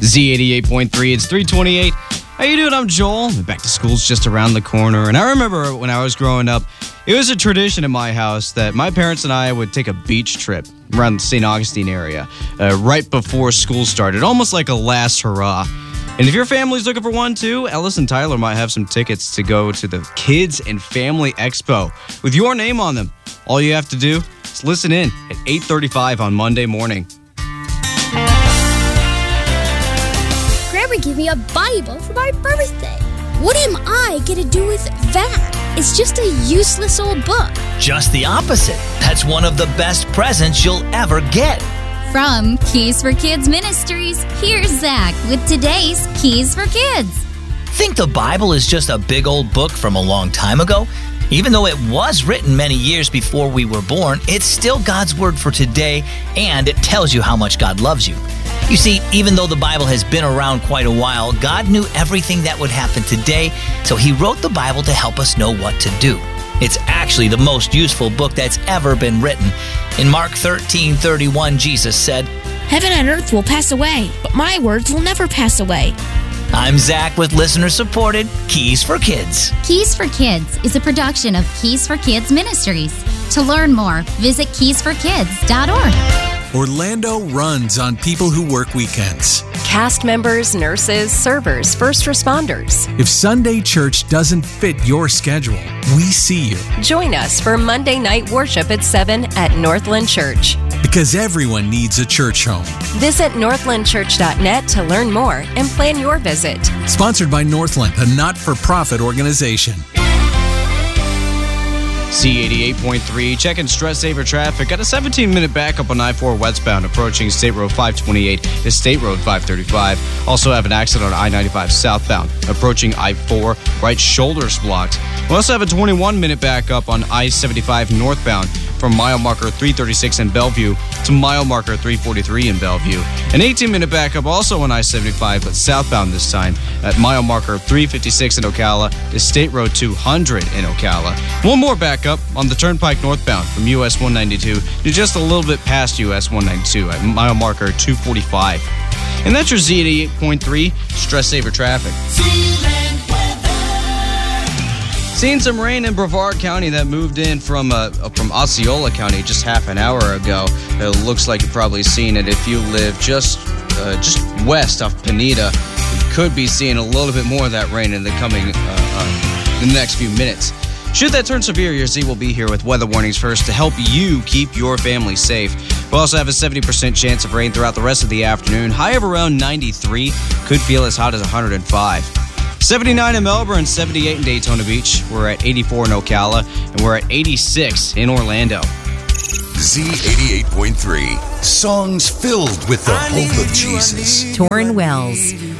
Z88.3, it's 328. How you doing? I'm Joel. Back to school's just around the corner. And I remember when I was growing up, it was a tradition in my house that my parents and I would take a beach trip around the St. Augustine area right before school started, almost like a last hurrah. And if your family's looking for one too, Ellis and Tyler might have some tickets to go to the Kids and Family Expo with your name on them. All you have to do is listen in at 8:35 on Monday morning. Grandma gave me a Bible for my birthday. What am I going to do with that? It's just a useless old book. Just the opposite. That's one of the best presents you'll ever get. From Keys for Kids Ministries, here's Zach with today's Keys for Kids. Think the Bible is just a big old book from a long time ago? Even though it was written many years before we were born, it's still God's word for today, and it tells you how much God loves you. You see, even though the Bible has been around quite a while, God knew everything that would happen today, so He wrote the Bible to help us know what to do. It's actually the most useful book that's ever been written. In Mark 13:31, Jesus said, "Heaven and earth will pass away, but my words will never pass away." I'm Zach with listener-supported Keys for Kids. Keys for Kids is a production of Keys for Kids Ministries. To learn more, visit keysforkids.org. Orlando runs on people who work weekends. Cast members, nurses, servers, first responders. If Sunday church doesn't fit your schedule, we see you. Join us for Monday night worship at 7 at Northland Church. Because everyone needs a church home. Visit northlandchurch.net to learn more and plan your visit. Sponsored by Northland, a not-for-profit organization. C88.3, checking Stress Saver traffic. Got a 17-minute backup on I-4 westbound approaching State Road 528 to State Road 535. Also have an accident on I-95 southbound approaching I-4. Right shoulder's blocked. We also have a 21-minute backup on I-75 northbound from mile marker 336 in Bellevue to mile marker 343 in Bellevue. An 18-minute backup also on I-75, but southbound this time at mile marker 356 in Ocala to State Road 200 in Ocala. One more backup on the Turnpike northbound from US 192 to just a little bit past US 192 at mile marker 245. And that's your Z88.3 Stress Saver traffic. Seeing some rain in Brevard County that moved in from Osceola County just half an hour ago. It looks like you've probably seen it if you live just west of Pineda. You could be seeing a little bit more of that rain in the coming the next few minutes. Should that turn severe, your Z will be here with weather warnings first to help you keep your family safe. We'll also have a 70% chance of rain throughout the rest of the afternoon. High of around 93, could feel as hot as 105. 79 in Melbourne, 78 in Daytona Beach. We're at 84 in Ocala, and we're at 86 in Orlando. Z88.3, songs filled with the hope of Jesus. Torrin Wells.